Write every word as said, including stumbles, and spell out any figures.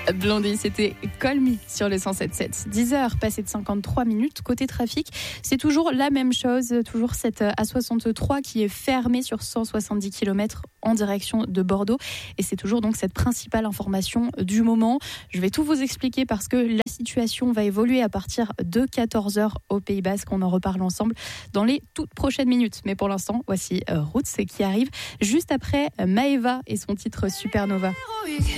Blondie, c'était Call Me sur le cent sept sept. dix heures passées de cinquante-trois minutes. Côté trafic, c'est toujours la même chose. Toujours cette A soixante-trois qui est fermée sur cent soixante-dix kilomètres en direction de Bordeaux. Et c'est toujours donc cette principale information du moment. Je vais tout vous expliquer parce que la situation va évoluer à partir de quatorze heures au Pays Basque. On en reparle ensemble dans les toutes prochaines minutes. Mais pour l'instant, voici Roots qui arrive juste après Maeva et son titre Supernova.